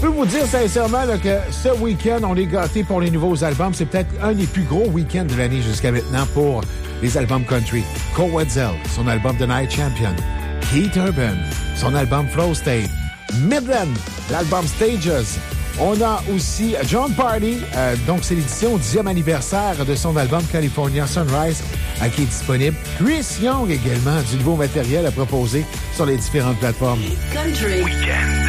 peux vous dire sincèrement là, que ce week-end, on est gâtés pour les nouveaux albums. C'est peut-être un des plus gros week-ends de l'année jusqu'à maintenant pour les albums country. Cole Wetzel, son album The Night Champion. Keith Urban, son album Flow State. Midland, l'album Stages. On a aussi John Party, donc c'est l'édition 10e anniversaire de son album California Sunrise qui est disponible. Chris Young également, du nouveau matériel à proposer sur les différentes plateformes. Country Weekend.